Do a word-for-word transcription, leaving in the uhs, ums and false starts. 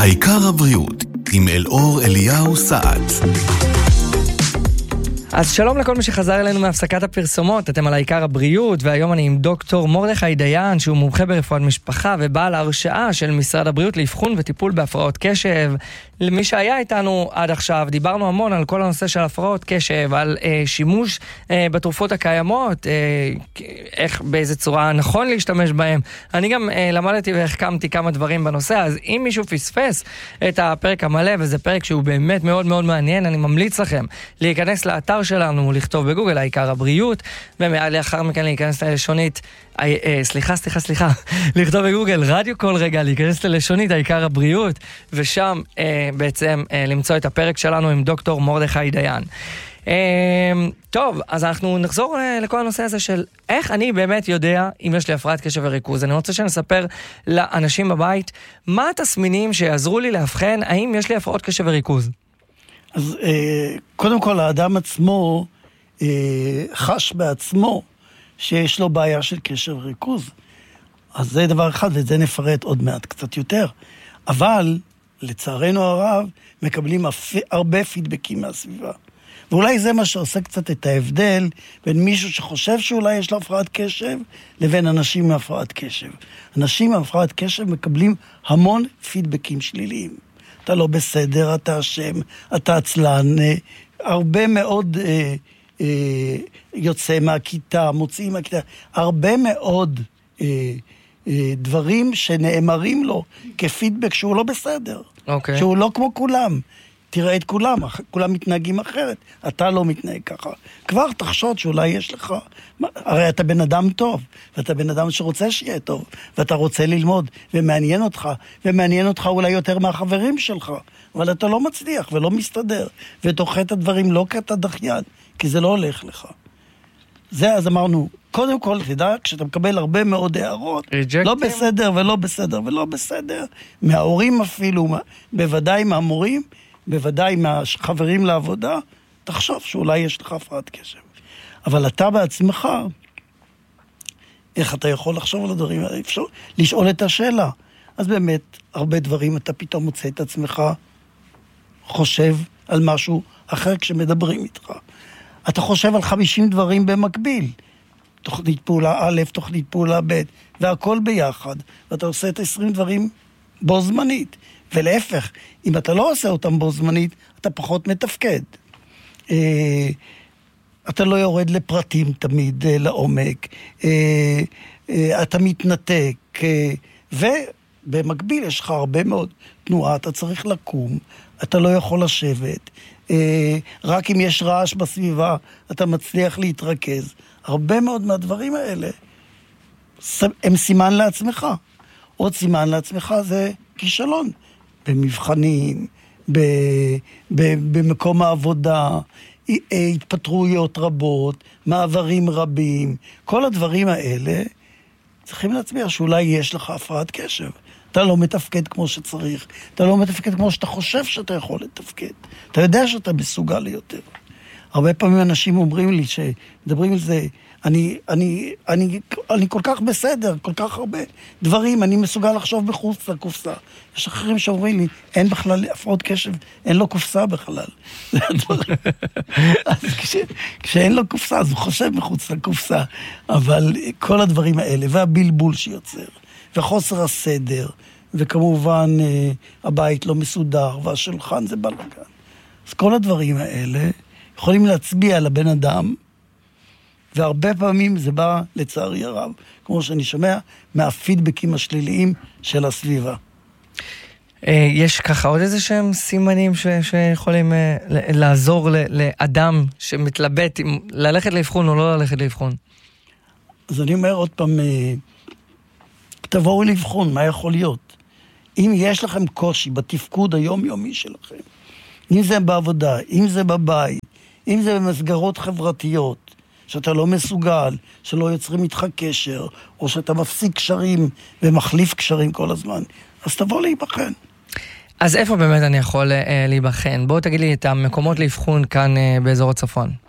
העיקר הבריאות, עם אלאור אליהו סעד. אז שלום לכל מי שחזר אלינו מהפסקת הפרסומות, אתם על העיקר הבריאות, והיום אני עם דוקטור מרדכי דיין, שהוא מומחה ברפואת משפחה ובעל הרשאה של משרד הבריאות לאבחון וטיפול בהפרעות קשב. למי שהיה איתנו עד עכשיו, דיברנו המון על כל הנושא של הפרעות קשב, על אה, שימוש אה, בתרופות הקיימות, אה, איך, באיזה צורה נכון להשתמש בהם. אני גם אה, למדתי והחכמתי כמה דברים בנושא, אז אם מישהו פספס את הפרק המלא, וזה פרק שהוא באמת מאוד מאוד מעניין, אני ממליץ לכם להיכנס לאתר שלנו, לכתוב בגוגל העיקר הבריאות, ומיד לאחר מכן להיכנס ללשונית, אה, אה, סליחה, סליחה, סליחה, לכתוב בגוגל רדיו כל רגע, להיכנס ללשונית העיקר הבריאות, ושם אה, בעצם אה, למצוא את הפרק שלנו עם דוקטור מרדכי דיין. אה, טוב, אז אנחנו נחזור אה, לכל הנושא הזה של איך אני באמת יודע אם יש לי הפרעת קשב וריכוז. אני רוצה שנספר לאנשים בבית מה התסמינים שיעזרו לי להבחן האם יש לי הפרעות קשב וריכוז. אז אה, קודם כל האדם עצמו אה, חש בעצמו שיש לו בעיה של קשב וריכוז. אז זה דבר אחד, ואת זה נפרט עוד מעט קצת יותר. אבל לצערנו הרב מקבלים הרבה פידבקים מהסביבה. ואולי זה מה שעושה קצת את ההבדל בין מישהו שחושב שאולי יש לו הפרעת קשב לבין אנשים עם הפרעת קשב. אנשים עם הפרעת קשב מקבלים המון פידבקים שליליים. אתה לא בסדר, אתה אשם, אתה עצלן, הרבה מאוד אה, אה, יוצא מהכיתה, מוצאים מהכיתה, הרבה מאוד אה, אה, דברים שנאמרים לו כפידבק שהוא לא בסדר, okay. שהוא לא כמו כולם. תראה את כולם, כולם מתנהגים אחרת, אתה לא מתנהג ככה. כבר תחשוד שאולי יש לך, הרי אתה בן אדם טוב, ואתה בן אדם שרוצה שיהיה טוב, ואתה רוצה ללמוד, ומעניין אותך, ומעניין אותך אולי יותר מהחברים שלך, אבל אתה לא מצליח ולא מסתדר, ודוחה את הדברים לא כאתה דחיין, כי זה לא הולך לך. זה אז אמרנו, קודם כל תדע, כשאתה מקבל הרבה מאוד הערות, rejecting. לא בסדר ולא בסדר ולא בסדר, מההורים אפילו, בוודאי מהמורים, בוודאי מהחברים לעבודה, תחשוב שאולי יש לך הפרעת קשב. אבל אתה בעצמך, איך אתה יכול לחשוב על הדברים האלה? אפשר לשאול את השאלה. אז באמת, הרבה דברים אתה פתאום מוצא את עצמך, חושב על משהו אחר כשמדברים איתך. אתה חושב על חמישים דברים במקביל. תוכנית פעולה א', תוכנית פעולה ב', והכל ביחד. ואתה עושה את עשרים דברים בו זמנית. ולהפך, אם אתה לא עושה אותם בו זמנית, אתה פחות מתפקד. אתה לא יורד לפרטים תמיד לעומק. אתה מתנתק. ובמקביל יש לך הרבה מאוד תנועה, אתה צריך לקום, אתה לא יכול לשבת. רק אם יש רעש בסביבה, אתה מצליח להתרכז. הרבה מאוד מהדברים האלה הם סימן לעצמך. עוד סימן לעצמך זה כישלון. במבחנים, ב, ב, במקום העבודה, התפטרויות רבות, מעברים רבים, כל הדברים האלה צריכים להצביע שאולי יש לך הפרעת קשב. אתה לא מתפקד כמו שצריך, אתה לא מתפקד כמו שאתה חושב שאתה יכול לתפקד. אתה יודע שאתה מסוגל ליותר. הרבה פעמים אנשים אומרים לי שמדברים על זה, אני, אני, אני, אני כל כך בסדר, כל כך הרבה דברים, אני מסוגל לחשוב בחוץ לקופסה. יש אחרים שאומרים לי, אין בכלל הפרעות קשב, אין לו קופסה בכלל. אז כש, כשאין לו קופסה, אז הוא חושב מחוץ לקופסה. אבל כל הדברים האלה, והבלבול שיוצר, וחוסר הסדר, וכמובן הבית לא מסודר, והשולחן זה בלגן. אז כל הדברים האלה יכולים להצביע על הבן אדם, והרבה פעמים זה בא לצערי הרב, כמו שאני שומע, מהפידבקים השליליים של הסביבה. יש ככה עוד איזה שהם סימנים ש- שיכולים לעזור לאדם שמתלבט אם ללכת לאבחון או לא ללכת לאבחון? אז אני אומר עוד פעם, תבואו לאבחון, מה יכול להיות? אם יש לכם קושי בתפקוד היומיומי שלכם, אם זה בעבודה, אם זה בבית, אם זה במסגרות חברתיות, שאתה לא מסוגל, שלא יוצרים איתך קשר, או שאתה מפסיק קשרים ומחליף קשרים כל הזמן, אז תבוא להיבחן. אז איפה באמת אני יכול אה, להיבחן? בואו תגיד לי את המקומות לאבחון כאן אה, באזור הצפון.